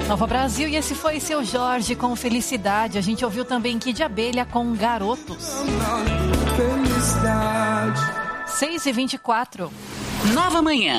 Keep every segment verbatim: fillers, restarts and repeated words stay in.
Nova Brasil, e esse foi Seu Jorge com Felicidade. A gente ouviu também Kid Abelha com Garotos. Felicidade. seis e vinte e quatro. Nova Manhã.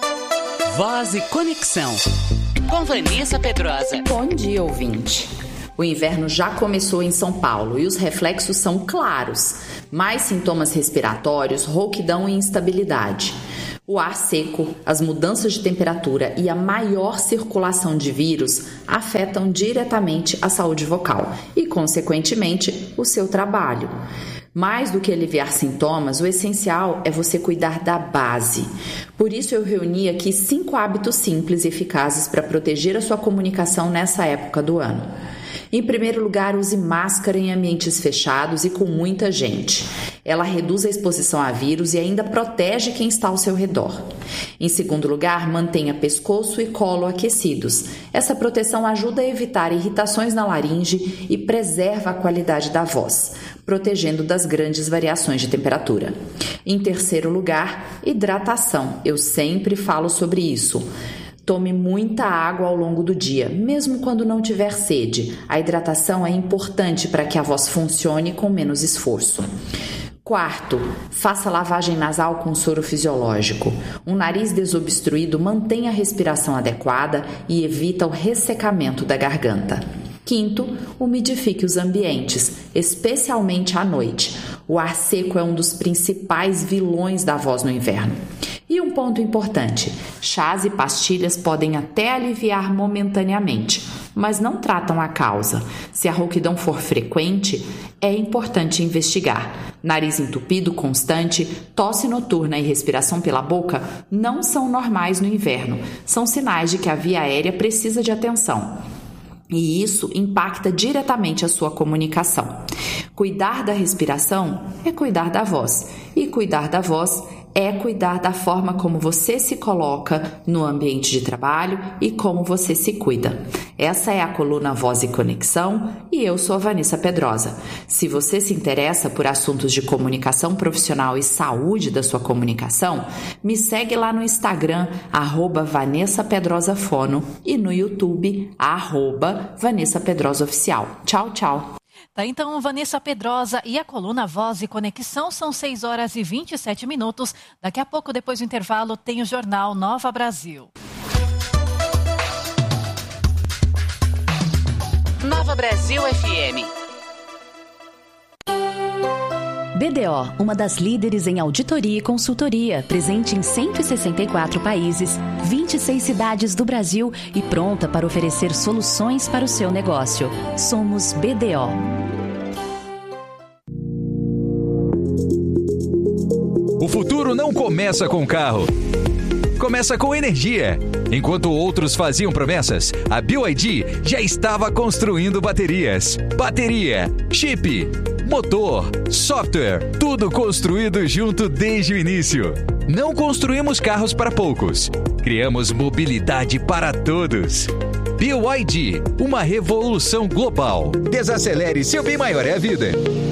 Voz e Conexão. Com Vanessa Pedrosa. Bom dia, ouvinte. O inverno já começou em São Paulo e os reflexos são claros. Mais sintomas respiratórios, rouquidão e instabilidade. O ar seco, as mudanças de temperatura e a maior circulação de vírus afetam diretamente a saúde vocal e, consequentemente, o seu trabalho. Mais do que aliviar sintomas, o essencial é você cuidar da base. Por isso eu reuni aqui cinco hábitos simples e eficazes para proteger a sua comunicação nessa época do ano. Em primeiro lugar, use máscara em ambientes fechados e com muita gente. Ela reduz a exposição a vírus e ainda protege quem está ao seu redor. Em segundo lugar, mantenha pescoço e colo aquecidos. Essa proteção ajuda a evitar irritações na laringe e preserva a qualidade da voz, protegendo das grandes variações de temperatura. Em terceiro lugar, hidratação. Eu sempre falo sobre isso. Tome muita água ao longo do dia, mesmo quando não tiver sede. A hidratação é importante para que a voz funcione com menos esforço. Quarto, faça lavagem nasal com soro fisiológico. Um nariz desobstruído mantém a respiração adequada e evita o ressecamento da garganta. Quinto, umidifique os ambientes, especialmente à noite. O ar seco é um dos principais vilões da voz no inverno. E um ponto importante, chás e pastilhas podem até aliviar momentaneamente, mas não tratam a causa. Se a rouquidão for frequente, é importante investigar. Nariz entupido constante, tosse noturna e respiração pela boca não são normais no inverno. São sinais de que a via aérea precisa de atenção. E isso impacta diretamente a sua comunicação. Cuidar da respiração é cuidar da voz. E cuidar da voz é cuidar da forma como você se coloca no ambiente de trabalho e como você se cuida. Essa é a coluna Voz e Conexão e eu sou a Vanessa Pedrosa. Se você se interessa por assuntos de comunicação profissional e saúde da sua comunicação, me segue lá no Instagram, arroba Vanessa Pedrosa Fono, e no YouTube, arroba Vanessa Pedrosa Oficial. Tchau, tchau. Tá, então, Vanessa Pedrosa e a coluna Voz e Conexão são seis horas e vinte e sete minutos. Daqui a pouco, depois do intervalo, tem o Jornal Nova Brasil. Nova Brasil F M. B D O, uma das líderes em auditoria e consultoria, presente em cento e sessenta e quatro países, vinte e seis cidades do Brasil e pronta para oferecer soluções para o seu negócio. Somos B D O. O futuro não começa com carro. Começa com energia. Enquanto outros faziam promessas, a B Y D já estava construindo baterias. Bateria, chip, motor, software, tudo construído junto desde o início. Não construímos carros para poucos. Criamos mobilidade para todos. B Y D, uma revolução global. Desacelere, seu bem maior é a vida.